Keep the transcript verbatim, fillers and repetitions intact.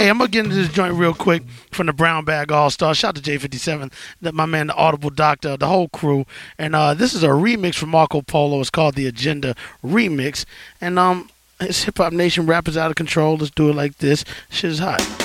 I'm going to get into this joint real quick from the Brown Bag All-Star. Shout out to J fifty-seven, that my man, the Audible Doctor, the whole crew. And uh, this is a remix from Marco Polo. It's called the Agenda Remix. And um, it's Hip Hop Nation, rappers out of control. Let's do it like this. Shit is hot.